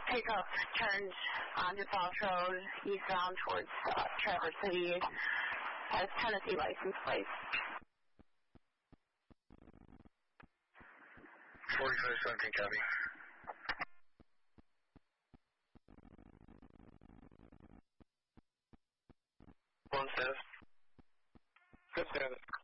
pickup turned onto Falls Road, eastbound towards Traverse City, has Tennessee license plate. 4517, copy. One status. Good status.